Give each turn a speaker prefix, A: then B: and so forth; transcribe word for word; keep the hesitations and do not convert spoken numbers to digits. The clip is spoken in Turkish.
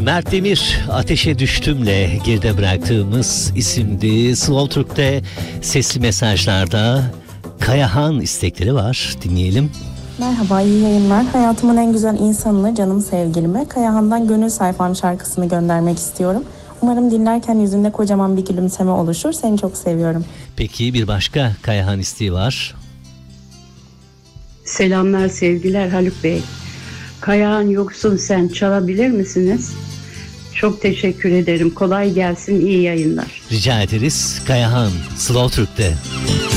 A: Mert Demir, Ateşe Düştüm'le geride bıraktığımız isimdi. Slow Türk'te sesli mesajlarda Kayahan istekleri var. Dinleyelim.
B: Merhaba, iyi yayınlar. Hayatımın en güzel insanını, canım sevgilime Kayahan'dan Gönül Sayfam şarkısını göndermek istiyorum. Umarım dinlerken yüzünde kocaman bir gülümseme oluşur. Seni çok seviyorum.
A: Peki bir başka Kayahan isteği var.
C: Selamlar, sevgiler Haluk Bey. Kayahan Yoksun Sen çalabilir misiniz? Çok teşekkür ederim. Kolay gelsin, iyi yayınlar.
A: Rica ederiz. Kayahan, Slow Türk'te.